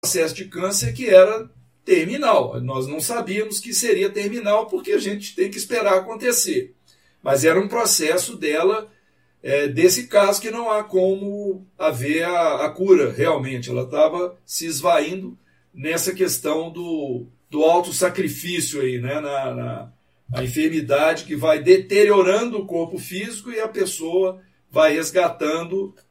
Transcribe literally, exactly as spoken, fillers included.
processo de câncer que era terminal. Nós não sabíamos que seria terminal porque a gente tem que esperar acontecer. Mas era um processo dela, é, desse caso, que não há como haver a, a cura realmente. Ela estava se esvaindo nessa questão do, do autossacrifício aí, né? na, na a enfermidade que vai deteriorando o corpo físico e a pessoa vai resgatando